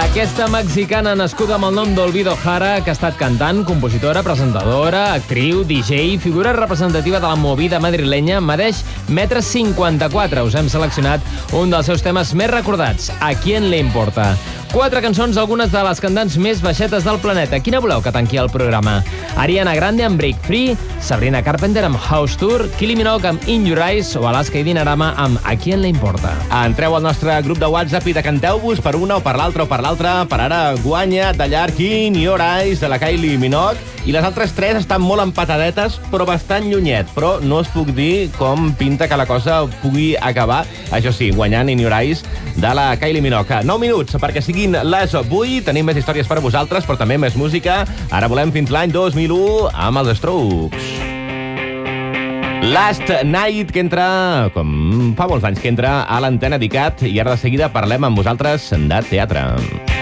Aquesta mexicana nascuda amb el nom d'Olvido Jara, que ha estat cantant, compositora, presentadora, actriu, DJ, figura representativa de la movida madrilenya, medeix 1,54 m. Us hem seleccionat un dels seus temes més recordats, ¿A quién le importa? 4 cançons, algunes de les cantants més baixetes del planeta. Quina voleu que tanqui el programa? Ariana Grande amb Break Free, Sabrina Carpenter amb House Tour, Kylie Minogue amb In Your Eyes o Alaska i Dinarama amb ¿A quién le importa? Entreu al nostre grup de WhatsApp i decanteu-vos per una o per l'altra o per l'altra. Per ara guanya de llarg In Your Eyes de la Kylie Minogue i les altres 3 estan molt empatadetes però bastant llunyet. Però no us puc dir com pinta que la cosa pugui acabar. Això sí, guanyant In Your Eyes de la Kylie Minogue. 9 minuts perquè siguin les 8. Tenim més històries per a vosaltres, però també més música. Ara volem fins l'any 2001 amb els Strokes. Last Night, que entra, com fa molts anys que entra a l'Antena d'ICAT, i ara de seguida parlem amb vosaltres de teatre.